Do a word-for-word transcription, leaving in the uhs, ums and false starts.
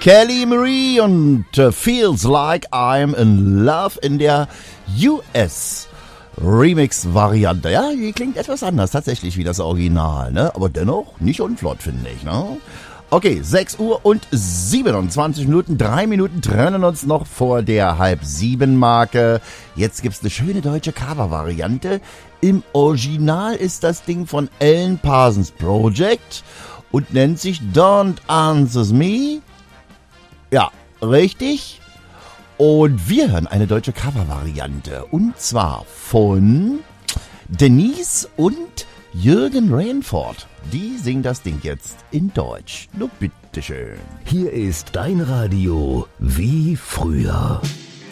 Kelly Marie und uh, Feels Like I'm in Love in der U S Remix-Variante. Ja, die klingt etwas anders tatsächlich wie das Original, ne? Aber dennoch nicht unflott, finde ich, ne? Okay, sechs Uhr und siebenundzwanzig Minuten, drei Minuten trennen uns noch vor der halb sieben Marke. Jetzt gibt's eine schöne deutsche Cover-Variante. Im Original ist das Ding von Alan Parsons Project und nennt sich Don't Answer Me. Ja, richtig. Und wir hören eine deutsche Cover-Variante. Und zwar von Denise und Jürgen Rainford. Die singen das Ding jetzt in Deutsch. Nur bitteschön. Hier ist dein Radio wie früher.